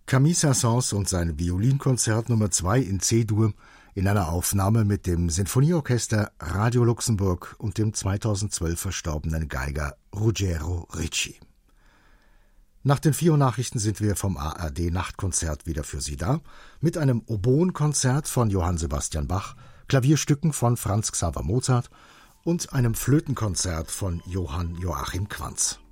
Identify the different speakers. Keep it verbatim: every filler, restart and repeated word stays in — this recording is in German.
Speaker 1: Camille Saint-Saëns und sein Violinkonzert Nummer zwei in C-Dur in einer Aufnahme mit dem Sinfonieorchester Radio Luxemburg und dem zweitausendzwölf verstorbenen Geiger Ruggero Ricci. Nach den vier Uhr Nachrichten sind wir vom A R D-Nachtkonzert wieder für Sie da, mit einem Oboenkonzert von Johann Sebastian Bach, Klavierstücken von Franz Xaver Mozart und einem Flötenkonzert von Johann Joachim Quantz.